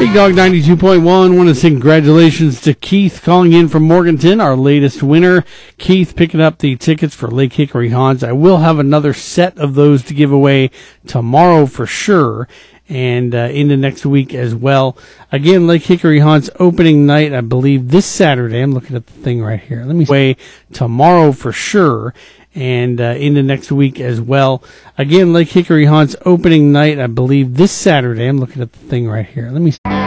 Big Dog 92.1. Want to say congratulations to Keith calling in from Morganton, our latest winner. Keith picking up the tickets for Lake Hickory Haunts. I will have another set of those to give away tomorrow for sure, and into next week as well. Again, Lake Hickory Haunts opening night, I believe, this Saturday. I'm looking at the thing right here. Let me say tomorrow for sure, and into next week as well. Again, Lake Hickory Haunts opening night, I believe, this Saturday. I'm looking at the thing right here. Let me